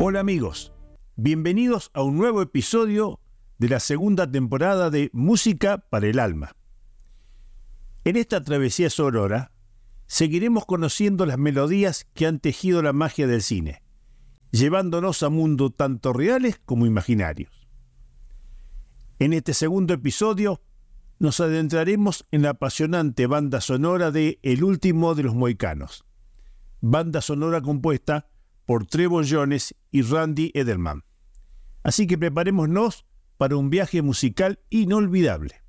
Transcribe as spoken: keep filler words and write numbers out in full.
Hola amigos, bienvenidos a un nuevo episodio de la segunda temporada de Música para el Alma. En esta travesía sonora seguiremos conociendo las melodías que han tejido la magia del cine, llevándonos a mundos tanto reales como imaginarios. En este segundo episodio nos adentraremos en la apasionante banda sonora de El último de los Mohicanos, banda sonora compuesta por Trevor Jones y Randy Edelman. Así que preparémonos para un viaje musical inolvidable.